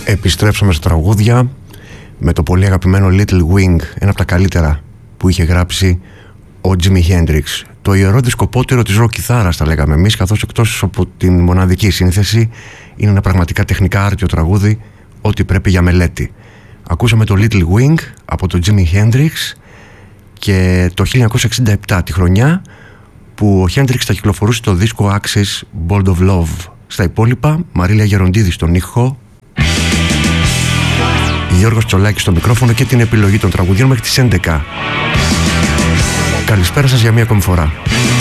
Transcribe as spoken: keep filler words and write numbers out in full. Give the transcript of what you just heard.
Επιστρέψαμε στα τραγούδια με το πολύ αγαπημένο Little Wing, ένα από τα καλύτερα που είχε γράψει ο Τζίμι Χέντριξ. Το ιερό δισκοπότηρο της ροκ κιθάρας, τα λέγαμε εμείς, καθώς εκτός από την μοναδική σύνθεση είναι ένα πραγματικά τεχνικά άρτιο τραγούδι, ό,τι πρέπει για μελέτη. Ακούσαμε το Little Wing από τον Τζίμι Χέντριξ και το χίλια εννιακόσια εξήντα επτά, τη χρονιά που ο Χέντριξ θα κυκλοφορούσε το δίσκο Axis Bolt of Love. Στα υπόλοιπα, Μαρίλια Γεροντίδη στον ήχο, Γιώργος Τσολάκης στο μικρόφωνο και την επιλογή των τραγουδιών μέχρι τις έντεκα. Καλησπέρα σας για μία ακόμη φορά.